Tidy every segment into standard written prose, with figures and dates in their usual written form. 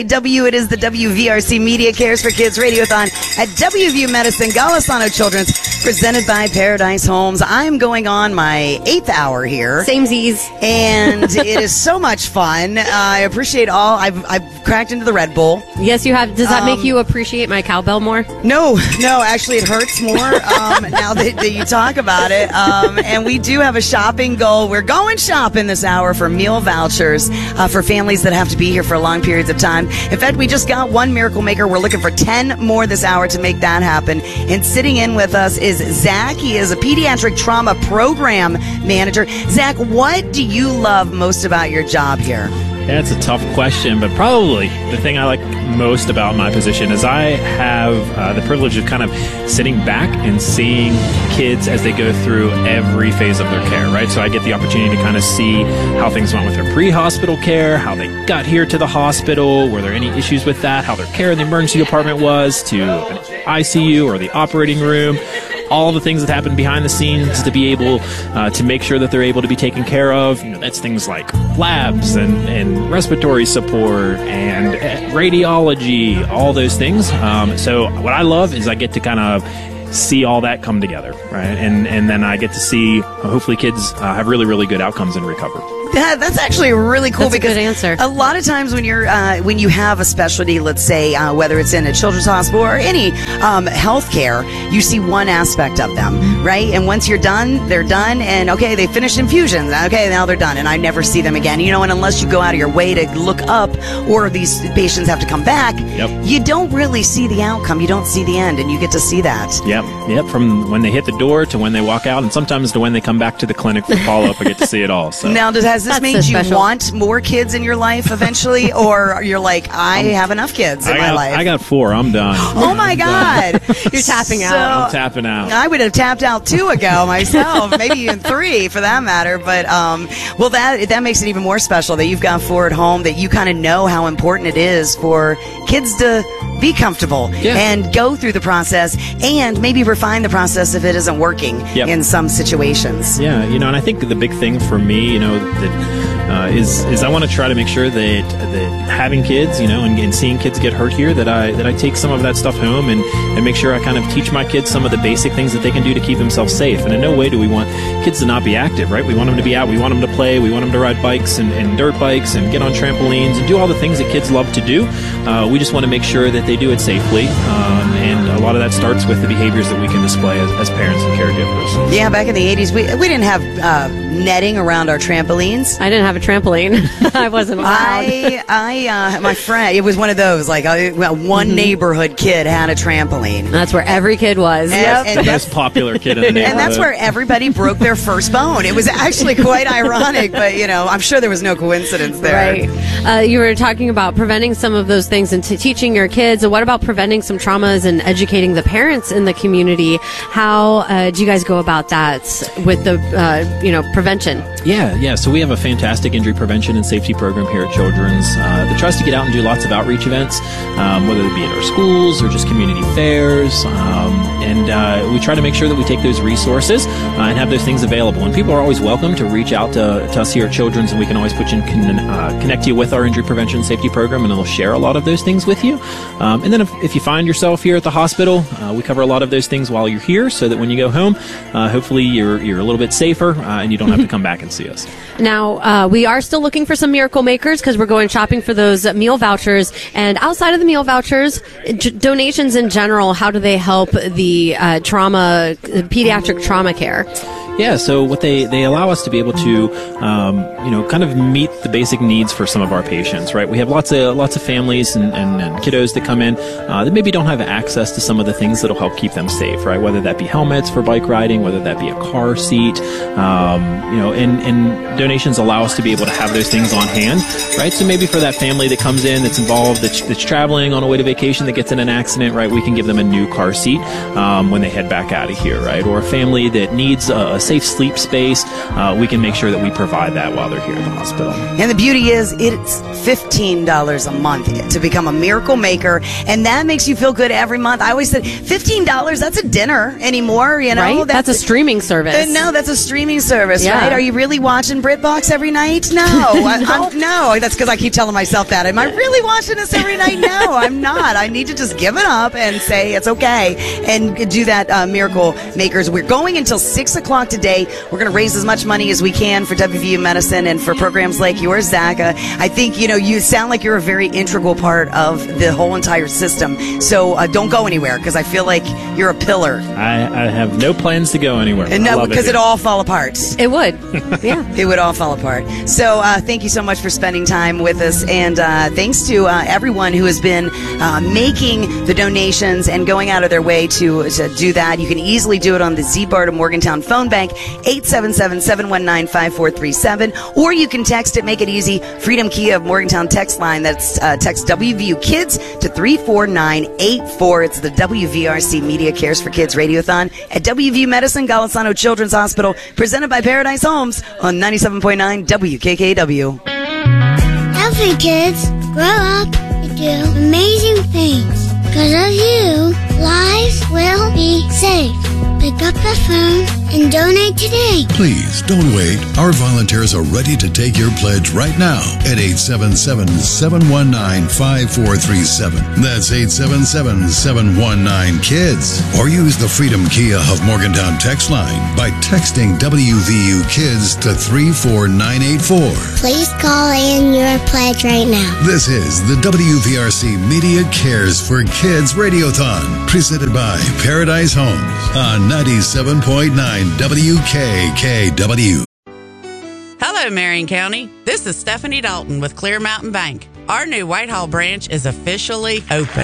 It is the WVRC Media Cares for Kids Radiothon at WVU Medicine, Golisano Children's, presented by Paradise Homes. I'm going on my 8th hour here. Samesies. And it is so much fun. I appreciate all. I've cracked into the Red Bull. Yes, you have. Does that make you appreciate my cowbell more? No, actually it hurts more now that you talk about it. And we do have a shopping goal. We're going shopping this hour for meal vouchers for families that have to be here for long periods of time. In fact, we just got one Miracle Maker. We're looking for 10 more this hour to make that happen. And sitting in with us is Zach. He is a pediatric trauma program manager. Zach, what do you love most about your job here? That's a tough question, but probably the thing I like most about my position is I have the privilege of kind of sitting back and seeing kids as they go through every phase of their care, right? So I get the opportunity to kind of see how things went with their pre-hospital care, how they got here to the hospital, were there any issues with that, how their care in the emergency department was, to an ICU or the operating room, all the things that happen behind the scenes to be able to make sure that they're able to be taken care of. You know, that's things like labs and respiratory support and radiology, all those things. So what I love is I get to kind of see all that come together, right? And then I get to see hopefully kids have really, really good outcomes and recover. That's actually really cool. That's because a good answer. A lot of times when you're when you have a specialty, let's say whether it's in a children's hospital or any health care, you see one aspect of them, right? And once you're done, they're done, and okay, they finished infusions. Okay, now they're done, and I never see them again. You know, and unless you go out of your way to look up, or these patients have to come back, you don't really see the outcome. You don't see the end, and you get to see that. Yep. From when they hit the door to when they walk out, and sometimes to when they come back to the clinic for follow-up, I get to see it all. So now, has this made you want more kids in your life eventually, or you're like, I have enough kids in my life? I got 4. I'm done. Oh my God. You're tapping out. I'm tapping out. I would have tapped out 2 ago myself, maybe even 3 for that matter. But well, that makes it even more special that you've got 4 at home, that you kind of know how important it is for kids to be comfortable and go through the process and maybe refine the process if it isn't working in some situations. Yeah, you know, and I think the big thing for me, you know, that is I want to try to make sure that having kids, you know, and seeing kids get hurt here, that I take some of that stuff home and make sure I kind of teach my kids some of the basic things that they can do to keep themselves safe. And in no way do we want kids to not be active, right? We want them to be out. We want them to play. We want them to ride bikes and dirt bikes and get on trampolines and do all the things that kids love to do. We just want to make sure that they do it safely. And a lot of that starts with the behaviors that we can display as parents and caregivers. Yeah, back in the 80s, we didn't have netting around our trampolines. I didn't have a trampoline. I wasn't allowed. My friend, it was one of those, like one neighborhood kid had a trampoline. That's where every kid was. And the most popular kid in the neighborhood. And that's where everybody broke their first bone. It was actually quite ironic, but you know, I'm sure there was no coincidence there. Right. You were talking about preventing some of those things and teaching your kids. And what about preventing some traumas and educating the parents in the community? How do you guys go about that with the prevention? Yeah. So we have a fantastic injury prevention and safety program here at Children's that tries to get out and do lots of outreach events, whether it be at our schools or just community fairs. And we try to make sure that we take those resources and have those things available. And people are always welcome to reach out to us here at Children's, and we can always put you connect you with our injury prevention and safety program, and it'll share a lot of those things with you. And then if you find yourself here at the hospital, we cover a lot of those things while you're here, so that when you go home, hopefully you're a little bit safer and you don't have to come back and see us. Now, we are still looking for some Miracle Makers because we're going shopping for those meal vouchers. And outside of the meal vouchers, donations in general, how do they help the pediatric trauma care? Yeah, so what they allow us to be able to, kind of meet the basic needs for some of our patients, right? We have lots of families and kiddos that come in that maybe don't have access to some of the things that'll help keep them safe, right? Whether that be helmets for bike riding, whether that be a car seat, and donations allow us to be able to have those things on hand, right? So maybe for that family that comes in, that's involved, that's traveling on a way to vacation, that gets in an accident, right? We can give them a new car seat when they head back out of here, right? Or a family that needs a safe sleep space, we can make sure that we provide that while they're here at the hospital. And the beauty is it's $15 a month to become a Miracle Maker, and that makes you feel good every month. I always said $15, that's a dinner anymore, you know? Right? That's a streaming service. No, that's a streaming service, Yeah. right? Are you really watching BritBox every night? No. No, that's because I keep telling myself that. Am I really watching this every night? No, I'm not. I need to just give it up and say it's okay and do that Miracle Makers. We're going until 6 o'clock today. We're going to raise as much money as we can for WVU Medicine and for programs like yours, Zach. I think, you sound like you're a very integral part of the whole entire system. So don't go anywhere because I feel like you're a pillar. I have no plans to go anywhere. And no, because it'll all fall apart. It would. Yeah. It would all fall apart. So thank you so much for spending time with us. And thanks to everyone who has been making the donations and going out of their way to do that. You can easily do it on the Z-Bar to Morgantown phone bank, 877-719-5437. Or you can text it, make it easy, Freedom Kia of Morgantown text line. That's text WVU Kids to 34984. It's the WVRC Media Cares for Kids Radiothon at WVU Medicine, Golisano Children's Hospital, presented by Paradise Homes on 97.9 WKKW. Healthy kids grow up to do amazing things. Because of you, lives will be saved. Pick up the phone and donate today. Please don't wait. Our volunteers are ready to take your pledge right now at 877-719-5437. That's 877-719-KIDS. Or use the Freedom Kia of Morgantown text line by texting WVU Kids to 34984. Please call in your pledge right now. This is the WVRC Media Cares for Kids Radiothon, presented by Paradise Homes on 97.9 WKKW. Hello, Marion County. This is Stephanie Dalton with Clear Mountain Bank. Our new Whitehall branch is officially open.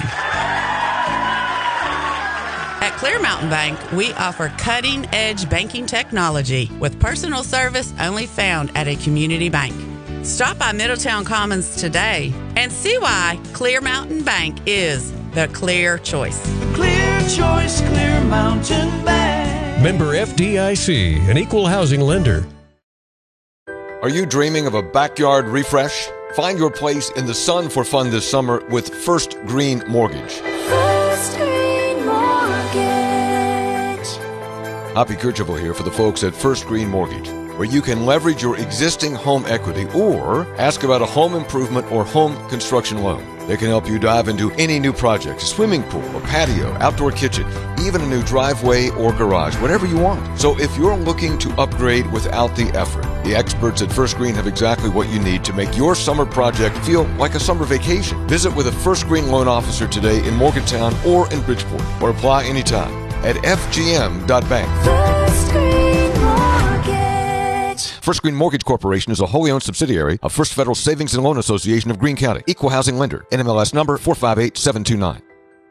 At Clear Mountain Bank, we offer cutting-edge banking technology with personal service only found at a community bank. Stop by Middletown Commons today and see why Clear Mountain Bank is the clear choice. Clear choice, Clear Mountain Bank. Member FDIC, an equal housing lender. Are you dreaming of a backyard refresh? Find your place in the sun for fun this summer with First Green Mortgage. First Green Mortgage. Hoppy Kercheval here for the folks at First Green Mortgage, where you can leverage your existing home equity or ask about a home improvement or home construction loan. They can help you dive into any new project, a swimming pool, a patio, outdoor kitchen, even a new driveway or garage, whatever you want. So if you're looking to upgrade without the effort, the experts at First Green have exactly what you need to make your summer project feel like a summer vacation. Visit with a First Green loan officer today in Morgantown or in Bridgeport, or apply anytime at fgm.bank. First Green Mortgage. First Green Mortgage Corporation is a wholly owned subsidiary of First Federal Savings and Loan Association of Greene County. Equal housing lender. NMLS number 458729.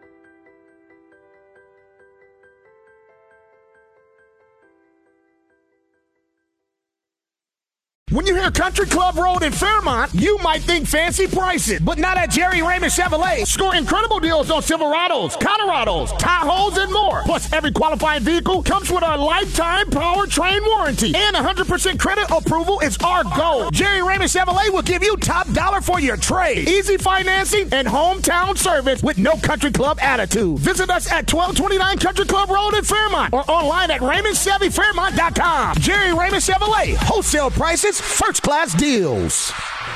When you hear Country Club Road in Fairmont, you might think fancy prices, but not at Jerry Raymond Chevrolet. Score incredible deals on Silverados, Colorados, Tahoes, and more. Plus, every qualifying vehicle comes with our lifetime powertrain warranty, and 100% credit approval is our goal. Jerry Raymond Chevrolet will give you top dollar for your trade, easy financing, and hometown service with no Country Club attitude. Visit us at 1229 Country Club Road in Fairmont or online at RaymondChevyFairmont.com. Jerry Raymond Chevrolet, wholesale prices, first-class deals.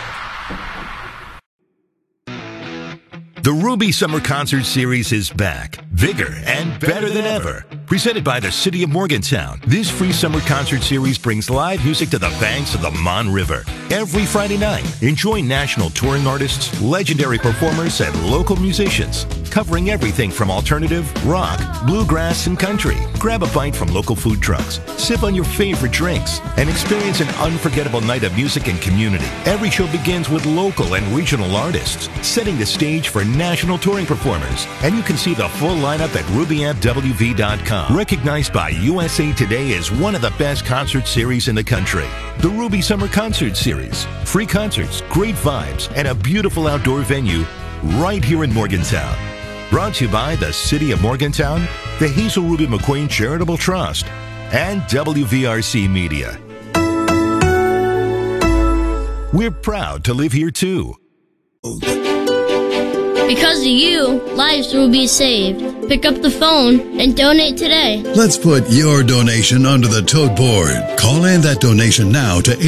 The Ruby Summer Concert Series is back, bigger and better than ever. Presented by the City of Morgantown, this free summer concert series brings live music to the banks of the Mon River. Every Friday night, enjoy national touring artists, legendary performers, and local musicians, covering everything from alternative, rock, bluegrass, and country. Grab a bite from local food trucks, sip on your favorite drinks, and experience an unforgettable night of music and community. Every show begins with local and regional artists, setting the stage for national touring performers. And you can see the full lineup at RubyAppWV.com. Recognized by USA Today as one of the best concert series in the country. The Ruby Summer Concert Series. Free concerts, great vibes, and a beautiful outdoor venue right here in Morgantown. Brought to you by the City of Morgantown, the Hazel Ruby McQueen Charitable Trust, and WVRC Media. We're proud to live here too. Because of you, lives will be saved. Pick up the phone and donate today. Let's put your donation onto the tote board. Call in that donation now to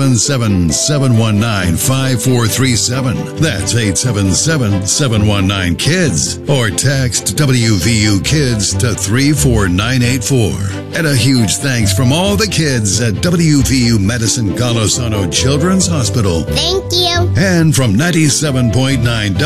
877-719-5437. That's 877-719-KIDS. Or text WVU Kids to 34984. And a huge thanks from all the kids at WVU Medicine Golisano Children's Hospital. Thank you. And from 97.9